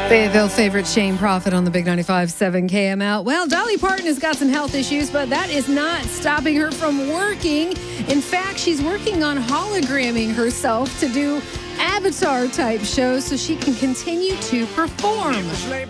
Fayetteville favorite Shane Prophet on the Big 95.7 KML. Well, Dolly Parton has got some health issues, but that is not stopping her from working. In fact, she's working on hologramming herself to do avatar-type shows so she can continue to perform.